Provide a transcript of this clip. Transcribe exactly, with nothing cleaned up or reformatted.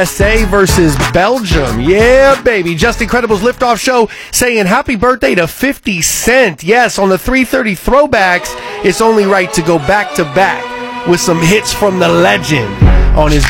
U S A versus Belgium. Yeah, baby. Just Incredibles Liftoff Show saying happy birthday to fifty Cent. Yes, on the three thirty throwbacks, it's only right to go back to back with some hits from the legend on his